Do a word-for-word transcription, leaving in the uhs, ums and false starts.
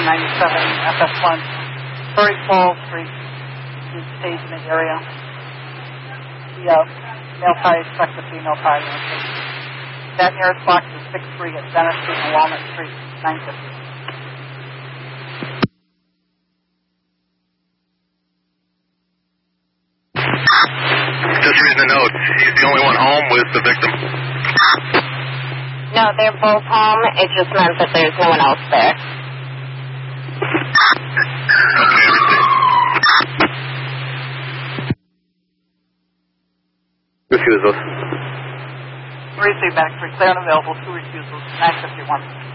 one ninety-seven F S one, very Fall Street, is stayed in the area. The uh, male pie expects a female pie. That nearest box is six three at Center Street and Walnut Street, nine fifty. Just reading the notes. He's the only one home with the victim. No, they're both home. It just meant that there's no one else there. Okay, everything. Refusals. Three feedback, three clear and available, two refusals, nine fifty-one.